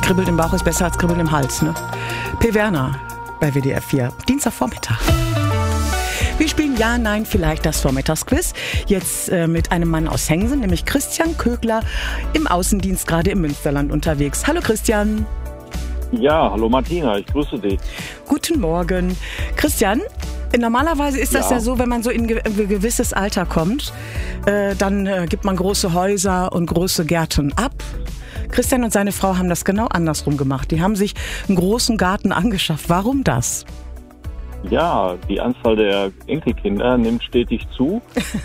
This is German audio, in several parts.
Kribbelt im Bauch ist besser als Kribbelt im Hals, ne? P. Werner bei WDR 4, Dienstagvormittag. Wir spielen Ja, Nein, vielleicht das Vormittagsquiz. Jetzt mit einem Mann aus Hengsen, nämlich Christian Kögler, im Außendienst, gerade im Münsterland unterwegs. Hallo Christian. Ja, hallo Martina, ich grüße dich. Guten Morgen. Christian, normalerweise ist das ja so, wenn man so in ein gewisses Alter kommt, dann gibt man große Häuser und große Gärten ab. Christian und seine Frau haben das genau andersrum gemacht. Die haben sich einen großen Garten angeschafft. Warum das? Ja, die Anzahl der Enkelkinder nimmt stetig zu.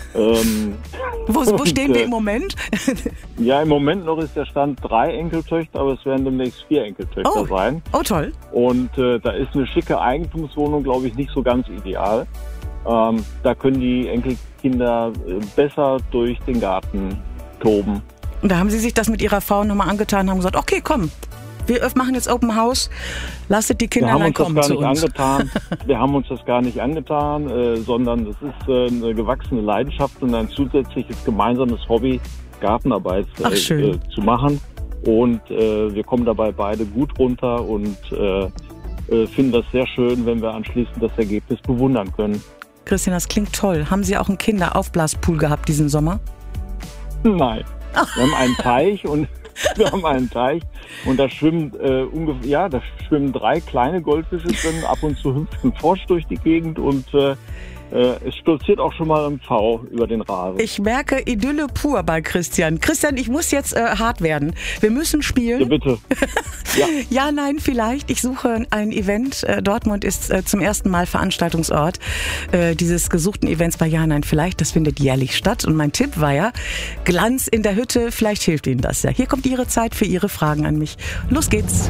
Wo stehen wir im Moment? Ja, im Moment noch ist der Stand 3 Enkeltöchter, aber es werden demnächst 4 Enkeltöchter sein. Oh, toll. Und da ist eine schicke Eigentumswohnung, glaube ich, nicht so ganz ideal. Da können die Enkelkinder besser durch den Garten toben. Und da haben Sie sich das mit Ihrer Frau nochmal angetan und haben gesagt, okay, komm, wir machen jetzt Open House, lasst die Kinder dann kommen zu uns. Wir haben uns das gar nicht angetan, sondern es ist eine gewachsene Leidenschaft und ein zusätzliches gemeinsames Hobby, Gartenarbeit zu machen. Und wir kommen dabei beide gut runter und finden das sehr schön, wenn wir anschließend das Ergebnis bewundern können. Christian, das klingt toll. Haben Sie auch einen Kinderaufblaspool gehabt diesen Sommer? Nein. Wir haben einen Teich und da schwimmen da schwimmen 3 kleine Goldfische drin, ab und zu hüpft ein Frosch durch die Gegend und es stolziert auch schon mal ein Pfau über den Rasen. Ich merke Idylle pur bei Christian. Christian, ich muss jetzt hart werden. Wir müssen spielen. Ja, bitte. Ja. Ja, nein, vielleicht. Ich suche ein Event. Dortmund ist zum ersten Mal Veranstaltungsort dieses gesuchten Events bei Ja, nein, vielleicht. Das findet jährlich statt. Und mein Tipp war ja, Glanz in der Hütte. Vielleicht hilft Ihnen das ja. Hier kommt Ihre Zeit für Ihre Fragen an mich. Los geht's.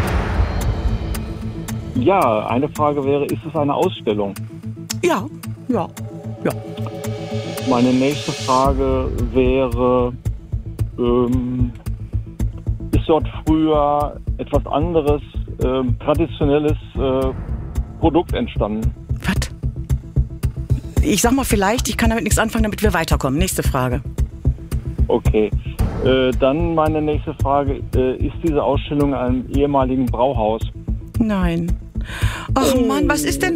Ja, eine Frage wäre, ist es eine Ausstellung? Ja. Meine nächste Frage wäre, ist dort früher etwas anderes, traditionelles Produkt entstanden? Was? Ich sag mal vielleicht, ich kann damit nichts anfangen, damit wir weiterkommen. Nächste Frage. Okay. Dann meine nächste Frage, ist diese Ausstellung in einem ehemaligen Brauhaus? Nein. Ach Mann, was ist denn